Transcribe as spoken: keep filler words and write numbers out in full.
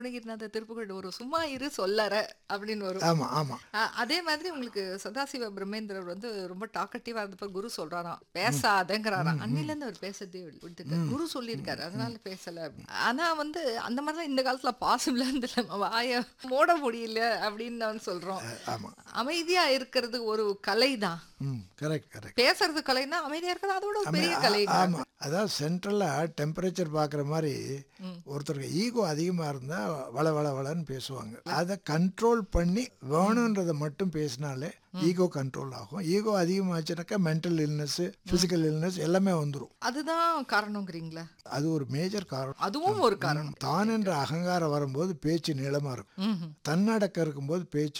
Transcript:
அருணகிரிநாதர் திருப்புகழ் ஒரு சும்மா இரு சொல்லற அப்படின்னு வரும். ஆமா, ஆமா. அ அதே மாதிரி உங்களுக்கு சதாசிவ பிரம்மேந்திரர் வந்து ரொம்ப டாக்கட்டிவா இருந்தப்ப குரு சொல்றாராம், பேசாதேங்கிறாராம். ம், ம், அன்னிலேருந்து அவர் பேசுறதே விட்டுட்டார். ம். குரு சொல்லியிருக்காரு, அதனால பேசல. ஆனா வந்து அந்த மாதிரிலாம் இந்த காலத்துல பாசிபிளா இருந்துல வாய மூட முடியல அப்படின்னு நான் சொல்றோம். ஆமா. அமைதியா இருக்கிறது ஒரு கலைதான். ம். Correct, correct. பேசுறது கலைன்னா அமைதியா இருக்கிறது அதோட ஒரு ஆமா, பெரிய ஆ- கலைங்க. ஆமா. அதாவது சென்ட்ரலா டெம்பரேச்சர் பார்க்குற மாதிரி ம். ஒருத்தருக்கு ஈகோ அதிகமாக இருந்தால் வள வள வளன்னு பேசுவாங்க. அதை கண்ட்ரோல் பண்ணி வேணுன்றதை மட்டும் பேசினாலே ஈகோ கண்ட்ரோல் ஆகும். Ego அதிகமாச்சுனாக்கா mental illness, physical illness எல்லாமே வந்துடும். அதுதான் காரணங்கிறீங்களா? அது ஒரு மேஜர் காரணம். அதுவும் ஒரு காரணம். தான் என்ற அகங்காரம் வரும்போது பேச்சு நீளமாக இருக்கும். ம்ஹும். தன்னடக்கம் இருக்கும்போது பேச்சு